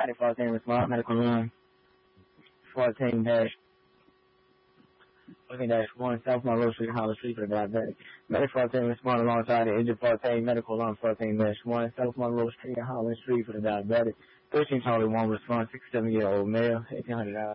14 response, medical line, 14 dash, looking dash 1, South Monroe Street, Hollis Street for the diabetic. Medic 14 respond alongside the injured 14, medical line 14 dash 1, South Monroe Street, Hollis Street for the diabetic. 13 Charlie 1 response, 67-year-old male, $1,800.